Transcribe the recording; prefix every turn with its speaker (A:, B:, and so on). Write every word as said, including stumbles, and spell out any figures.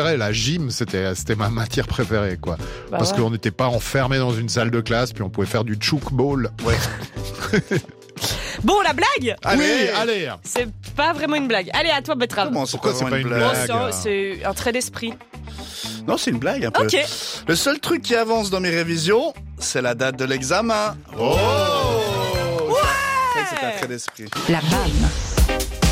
A: préférée. La gym, c'était, c'était ma matière préférée, quoi.
B: Bah
A: Parce
B: ouais.
A: qu'on n'était pas enfermé dans une salle de classe, puis on pouvait faire du chouk-ball.
C: Ouais.
B: Bon, la blague
C: Allez,
A: Oui, allez.
B: C'est pas vraiment une blague. Allez, à toi, Betrave.
C: Comment c'est
A: Pourquoi c'est pas une
B: Bon,
A: blague
B: ça, c'est un trait d'esprit.
C: Non, c'est une blague un peu.
B: Ok.
C: Le seul truc qui avance dans mes révisions, c'est la date de l'examen. Oh, C'est vrai que c'est un trait d'esprit.
D: La B A M.